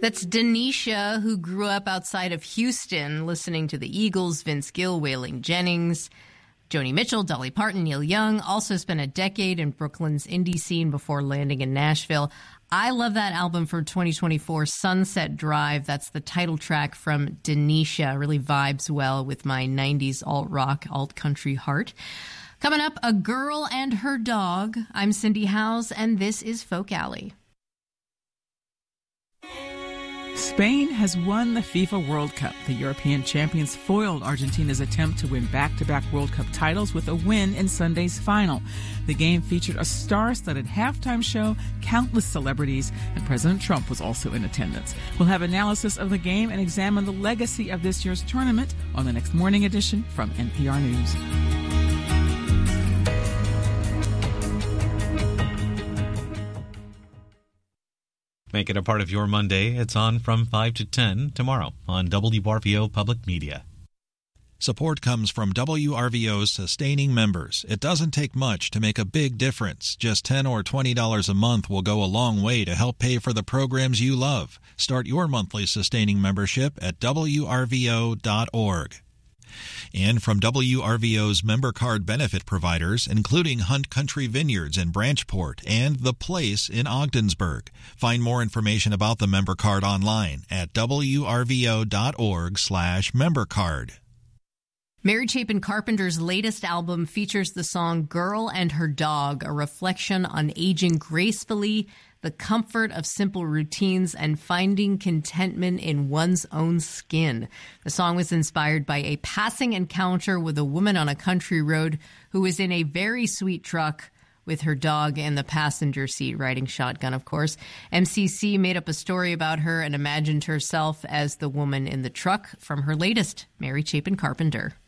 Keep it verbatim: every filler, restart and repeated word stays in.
That's Denisha, who grew up outside of Houston, listening to the Eagles, Vince Gill, Waylon Jennings, Joni Mitchell, Dolly Parton, Neil Young. Also spent a decade in Brooklyn's indie scene before landing in Nashville. I love that album for twenty twenty-four, Sunset Drive. That's the title track from Denisha. Really vibes well with my nineties alt-rock, alt-country heart. Coming up, A Girl and Her Dog. I'm Cindy Howes, and this is Folk Alley. Spain has won the FIFA World Cup. The European champions foiled Argentina's attempt to win back-to-back World Cup titles with a win in Sunday's final. The game featured a star-studded halftime show, countless celebrities, and President Trump was also in attendance. We'll have analysis of the game and examine the legacy of this year's tournament on the next morning edition from N P R News. Make it a part of your Monday. It's on from five to ten tomorrow on W R V O Public Media. Support comes from W R V O's sustaining members. It doesn't take much to make a big difference. Just ten dollars or twenty dollars a month will go a long way to help pay for the programs you love. Start your monthly sustaining membership at W R V O dot org. And from W R V O's member card benefit providers, including Hunt Country Vineyards in Branchport and The Place in Ogdensburg. Find more information about the member card online at W R V O dot org slash member card. Mary Chapin Carpenter's latest album features the song Girl and Her Dog, a reflection on aging gracefully, the comfort of simple routines, and finding contentment in one's own skin. The song was inspired by a passing encounter with a woman on a country road who was in a very sweet truck with her dog in the passenger seat, riding shotgun, of course. M C C made up a story about her and imagined herself as the woman in the truck from her latest, Mary Chapin Carpenter.